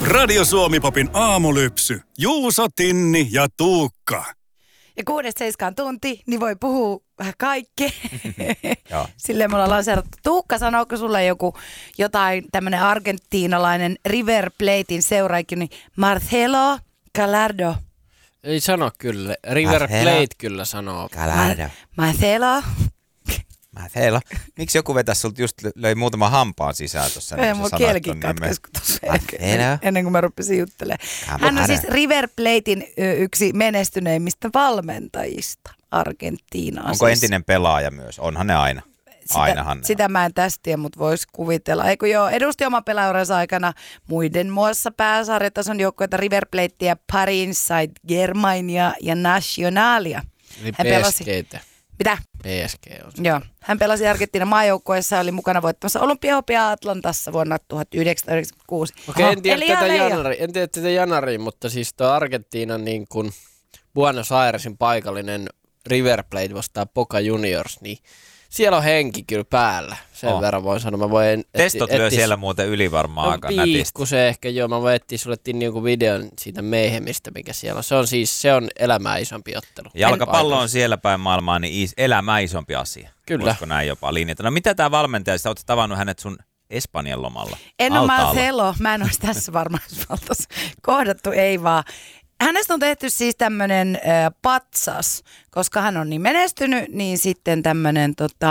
Radio Suomi-popin aamulypsy. Juuso, Tinni ja Tuukka. Ja 6-7 tunti, niin voi puhua vähän kaikkea. Silleen me ollaan lanseerattu. Tuukka, sanooko sulle jotain tämmönen argentiinalainen River Platein seuraajakin, niin Marcelo Gallardo. Ei sano kyllä. River Plate kyllä sanoo. Gallardo. Marcelo. Miksi joku vetäisi sulta just löi muutama hampaan sisään tuossa? Ei, mun kielikin katkesi ennen kuin mä rupesin juttelemaan. Hän on siis River Platein yksi menestyneimmistä valmentajista Argentiinaa. Onko entinen pelaaja myös? Onhan ne aina. Sitä mä en tästä tiedä, mutta voisi kuvitella. Eikö joo, edusti oma pelaajuurensa aikana muiden muassa pääsarjatason joukkoita River Platea, Paris Saint-Germainia ja Nacionalia. Eli PSGtä. Mitä? PSG on. Joo. Hän pelasi Argentiinan maajoukkueessa ja oli mukana voittamassa Olympiahopea Atlantassa vuonna 1996. Okei, en tiedä tätä Janariin, mutta siis tuo Argentiinan niin kuin Buenos Airesin paikallinen River Plate vastaa Boca Juniors, niin siellä on henki kyllä päällä. Sen verran voin sanoa. Testot lyö siellä muuten yli varmaan aika nätisti. Pikkusen ehkä joo. Mä voin etsiä sulle jonkun videon siitä Mayhemistä, mikä siellä on. Se on elämää isompi ottelu. Jalkapallo on siellä päin maailmaa, niin elämää isompi asia. Kyllä. Voisiko näin jopa linjata? No mitä tää valmentaja, sä oot tavannut hänet sun Espanjan lomalla? En ole Marcelo. Mä en olisi tässä varmaan kohdattu, ei vaan. Hänestä on tehty siis tämmöinen patsas, koska hän on niin menestynyt, niin sitten tämmöinen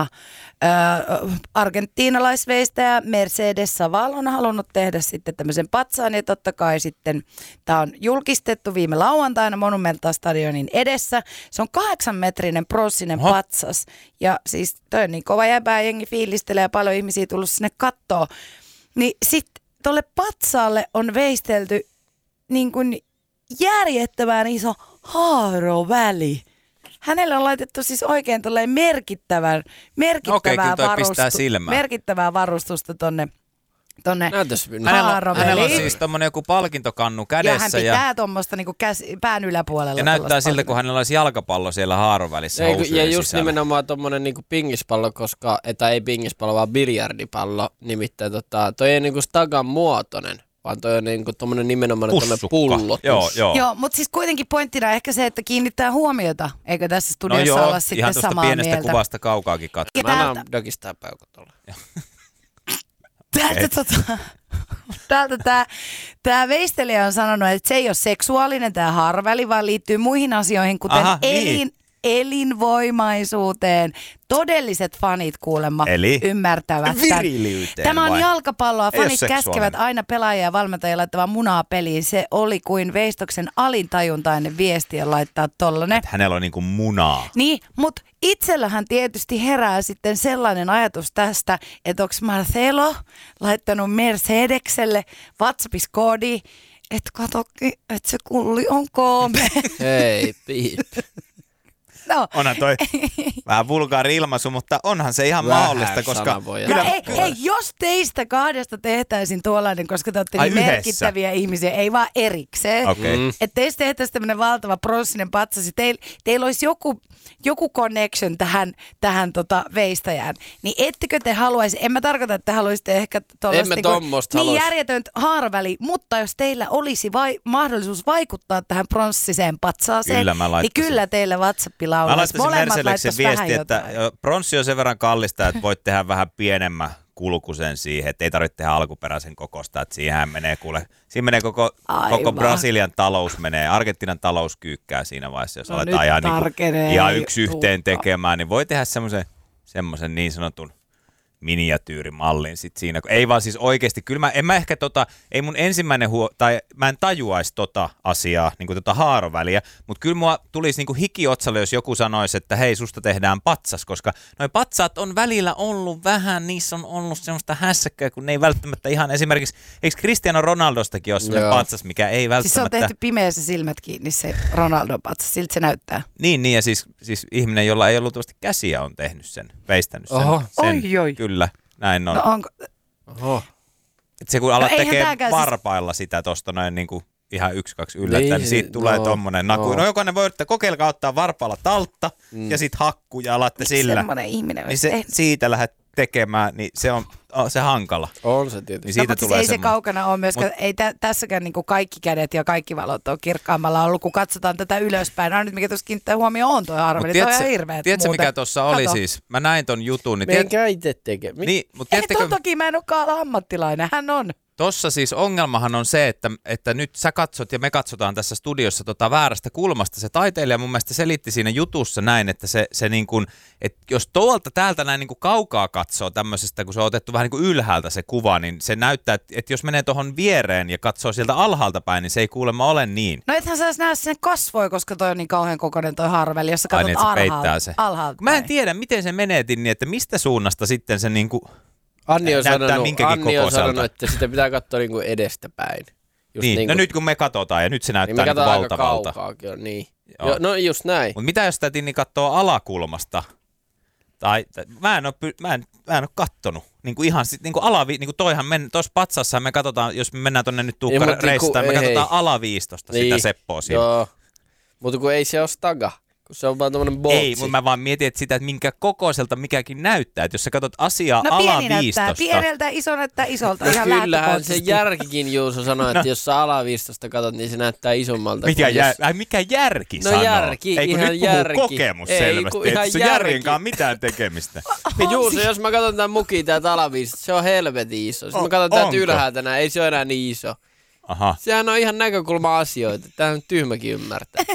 argentiinalaisveistäjä Mercedes Saval on halunnut tehdä sitten tämmöisen patsaan. Ja totta kai sitten tämä on julkistettu viime lauantaina Monumental Stadionin edessä. Se on 8-metrinen pronssinen patsas. Ja siis toi on niin kova jäbää, jengi fiilistelee ja paljon ihmisiä tullut sinne kattoo. Niin sitten tolle patsaalle on veistelty niin kuin järjettömän iso haaroväli. Hänelle on laitettu siis oikein merkittävää varustusta tonne haaroväliin. Hänellä on siis tommonen joku palkintokannu kädessä. Ja hän pitää tommoista niinku pään yläpuolella. Ja näyttää siltä, kun hänellä olisi jalkapallo siellä haarovälissä housujen ja just sisällä. nimenomaan tommonen niinku pingispallo, tai ei pingispallo, vaan biljardipallo. Nimittäin toi ei niinku stagan muotoinen. Vaan toi on niinku tommonen nimenomaan pullotus. Joo, mutta siis kuitenkin pointtina ehkä se, että kiinnittää huomiota. Eikö tässä studiossa olla sitten ihan samaa mieltä? pienestä kuvasta kaukaakin katsoa. Mä annan dogista peukut olla. Täältä tämä veistelijä on sanonut, että se ei ole seksuaalinen tämä haaroväli, vaan liittyy muihin asioihin, kuten elinvoimaisuuteen. Todelliset fanit kuulemma ymmärtävät tämän. Tämä on jalkapalloa. Fanit käskevät aina pelaajia ja valmentajia laittamaan munaa peliin. Se oli kuin veistoksen alintajuntainen viesti ja laittaa tollanen. Että hänellä on niinku munaa. Niin, mutta itsellähän tietysti herää sitten sellainen ajatus tästä, että onko Marcelo laittanut Mercedekselle WhatsAppissa koodi, että katsokin, että se kulli on koome. Hei, piip. No. Onhan toi vähän vulgaari ilmaisu, mutta onhan se ihan mahdollista, koska... Hei, jos teistä kahdesta tehtäisiin tuollainen, koska te olette niin merkittäviä ihmisiä, ei vaan erikseen. Että teistä tehtäisiin tämmöinen valtava pronssinen patsasi, teillä olisi joku connection tähän veistäjään, niin ettekö te haluaisi, en mä tarkoita, että te haluaisitte ehkä niin järjetöntä haaroväliä, mutta jos teillä olisi mahdollisuus vaikuttaa tähän pronssiseen patsaaseen, niin kyllä teille WhatsAppilla mä laittaisin Mercedeksen viesti, että pronssi on sen verran kallista, että voit tehdä vähän pienemmän kulkusen siihen, että ei tarvitse tehdä alkuperäisen kokosta, että siihen menee koko Brasilian talous menee, Argentiinan talous kyykkää siinä vaiheessa, jos aletaan ihan yksi yhteen tekemään, niin voi tehdä semmoisen niin sanotun miniatyyrimallin sit siinä. Ei vaan siis oikeasti, kyllä ei mun ensimmäinen mä en tajuaisi asiaa, niin haaroväliä, mutta kyllä mua tulisi niin hiki otsalle, jos joku sanoisi, että hei, susta tehdään patsas, koska noi patsaat on välillä ollut vähän, niissä on ollut semmoista hässäkkää, kun ne ei välttämättä ihan esimerkiksi, eikö Cristiano Ronaldostakin ole semmoinen patsas, mikä ei välttämättä... Siis se on tehty pimeässä silmät kiinni se Ronaldon patsas, siltä se näyttää. Niin ja siis ihminen, jolla ei ollut käsiä, on tehnyt sen, veistänyt sen. Oi. Kyllä, näin on. No onko... Et se kun alat tekee varpailla sitä tosta noin niinku ihan 1-2 yllättäen, niin siitä tulee tommonen naku. No jokainen voi yrittää, kokeilkaa ottaa varpailla taltta ja sit hakku ja alatte sillä. Semmoinen ihminen niin siitä lähdet tekemään, niin se on se hankala. On se tietysti. Niin siitä mutta tulee ei se kaukana ole myöskään, ei tässäkään niinku kaikki kädet ja kaikki valot on kirkkaammalla ollut, kun katsotaan tätä ylöspäin. No nyt mikä tuossa kiinnittää huomioon on toi harveli, toi on ihan hirveet. Tiedätkö mikä tuossa oli siis? Mä näin ton jutun. Niin Meidän itse tekee. Niin, mutta toki mä en olekaan ammattilainen, hän on. Tossa siis ongelmahan on se, että nyt sä katsot ja me katsotaan tässä studiossa väärästä kulmasta. Se taiteilija mun mielestä selitti siinä jutussa näin, että se niin kuin, että jos täältä näin niin kuin kaukaa katsoo tämmöisestä, kun se on otettu vähän niin kuin ylhäältä se kuva, niin se näyttää, että jos menee tuohon viereen ja katsoo sieltä alhaalta päin, niin se ei kuulemma ole niin. No ethän sä näe sen kasvoi, koska toi on niin kauhean kokoinen toi harveli, jos sä katsot alhaalta. Mä en tiedä, miten se menetin niin, että mistä suunnasta sitten se niin kuin Anni on sanonut, että sitä pitää katsoa niinku edestä päin. Niin, no nyt kun me katsotaan ja nyt se näyttää niin valtavalta. Niin. No just näin. Mutta mitä jos sitä Tinni katsoo alakulmasta? Mä en ole kattonut. Niinku ihan niinku niinku toihan tuossa patsassa me katsotaan, jos me mennään tonne nyt Tuukka reistaan, me katsotaan alaviistosta sitä Seppoa siinä. Joo. Mutta kun ei se ole staga. Kun se on vaan tommonen boltsi. Ei, mutta mä vaan mietin, että minkä kokoiselta mikäkin näyttää. Että jos sä katsot asiaa alaviistosta. Pieneltä, iso näyttää isolta. Ihan kyllähän se järkikin Juuso sanoi, että jos sä alaviistosta katsot, niin se näyttää isommalta. Mikä järki sanoo? Järki, ei, kun ihan nyt järki. Kokemus selvästi. Ei se järjenkaan mitään tekemistä. Juuso, jos mä katson tämän mukin täältä alaviistosta, se on helvetin iso. Jos mä katson täältä ylhäältä näin, ei se ole enää niin iso. Aha. Sehän on ihan näkökulma-asioita. Tämä on tyhmäkin ymmärtää.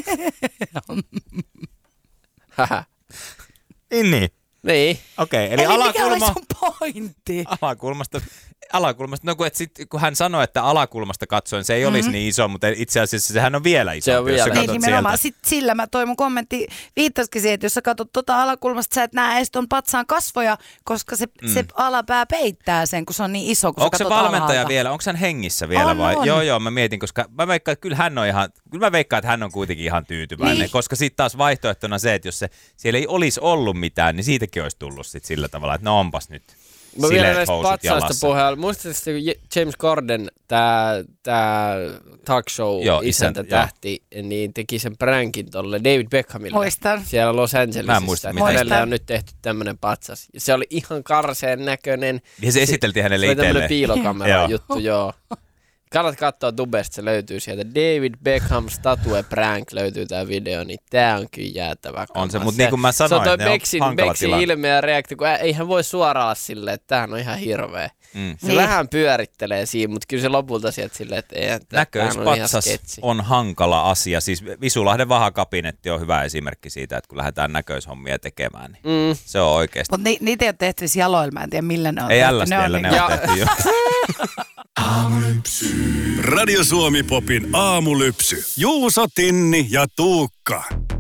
Niin. Okei, eli mikä oli sun pointti? Alakulmasta, no kun hän sanoi, että alakulmasta katsoen se ei olisi niin iso, mutta itse asiassa sehän on vielä iso. Se on vielä. Niin, nimenomaan. Sillä toi mun kommentti viittasikin siihen, että jos sä katsot alakulmasta, sä et näe edes ton patsaan kasvoja, koska se alapää peittää sen, kun se on niin iso, kun onko sä se katsot valmentaja alhaalta vielä? Onko hän hengissä vielä vai? On. Joo, mä mietin, koska mä veikkaan, että kyllä hän on kuitenkin ihan tyytyväinen, niin. Koska sitten taas vaihtoehtona se, että jos siellä ei olisi ollut mitään, niin siitäkin olisi tullut sit sillä tavalla, että no onpas nyt. Mä vielä näistä patsaista puheella. Muistatko James Corden, tää talk show isäntä tähti, niin teki sen prankin tolle David Beckhamille. Muistan. Siellä Los Angelesissa. Mä en muista, mitä hänelle on nyt tehty tämmönen patsas. Ja se oli ihan karseen näköinen. Ja se esiteltiin hänelle itselleen. Se oli tämmönen piilokamera juttu, joo. Kannat katsoa Tubesta, se löytyy sieltä. David Beckham statue prank löytyy tää video, niin tää on kyllä jäätävä. On se, mutta niin kuin mä sanoin, se on toi Beksin ilme ja reaktio, kun eihän voi suoraan olla silleen, että tämähän on ihan hirveä. Se vähän pyörittelee siinä, mutta kyllä se lopulta sieltä silleen, että näköispatsas on hankala asia. Siis Visulahden vahakabinetti on hyvä esimerkki siitä, että kun lähdetään näköishommia tekemään, niin se on oikeasti. Mutta niitä ei ole tehty jaloilla, mä en tiedä millä ne on. Ei LSD:llä ne on tehty jo. Radio Suomi Popin aamulypsy. Juuso, Tinni ja Tuukka.